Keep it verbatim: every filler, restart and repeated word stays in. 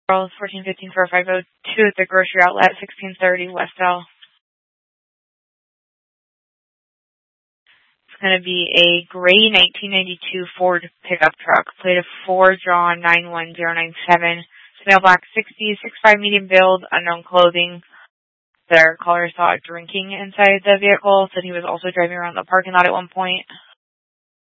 Charles, fourteen fifteen four five zero two at the grocery outlet, sixteen thirty West L. It's going to be a gray nineteen ninety-two Ford pickup truck, plate of four, John nine one zero nine seven, male black sixty, six five medium build, unknown clothing. Their caller saw drinking inside the vehicle, said he was also driving around the parking lot at one point.